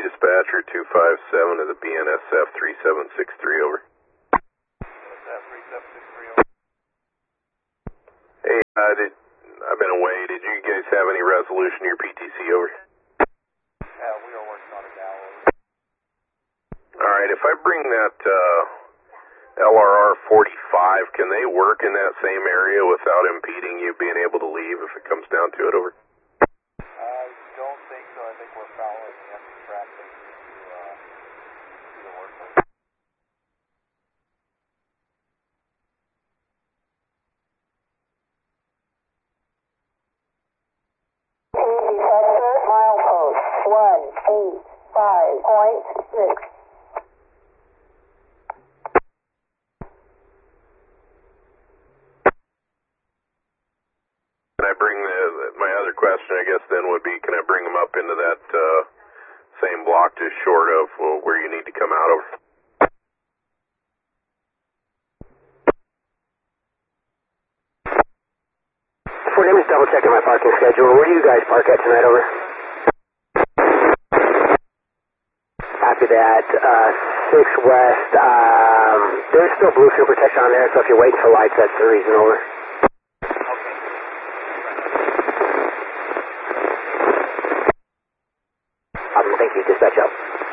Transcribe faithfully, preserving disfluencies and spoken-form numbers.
dispatcher two five seven to the B N S F three seven six three, over. Hey, uh, did, I've been away. Did you guys have any resolution to your P T C, over? Yeah, we are working on it now, over. Alright, if I bring that uh, L R R forty-five, can they work in that same area without impeding you being able to leave if it comes down to it, over? I don't think so. I think we're following the empty track to, uh, to the workplace. Detector, milepost one eight five point six. Can I bring the, my other question, I guess, then would be, can I bring them up into that uh, same block just short of well, where you need to come out, over? Fort, I'm just double checking my parking schedule. Where do you guys park at tonight, over? After that, uh, six West, um, there's still blue fuel protection on there, so if you're waiting for lights, that's the reason, over. Awesome, thank you, dispatch out.